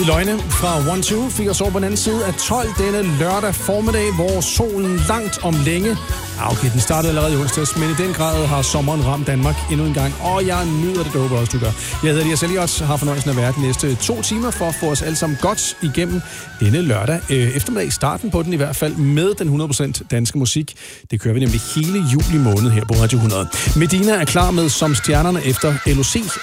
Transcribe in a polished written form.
Løgne fra 1-2 fik os over på den anden side af 12 denne lørdag formiddag, hvor solen langt om længe. Okay, den startede allerede i onsdags, men i den grad har sommeren ramt Danmark endnu en gang. Og jeg nyder det, håber også, du gør. Jeg hedder Elias Elliot, har fornøjelsen af at være de næste 2 timer for at få os alle sammen godt igennem denne lørdag. Eftermiddag, starten på den i hvert fald, med den 100% danske musik. Det kører vi nemlig hele juli måned her på Radio 100. Medina er klar med Som Stjernerne efter LOC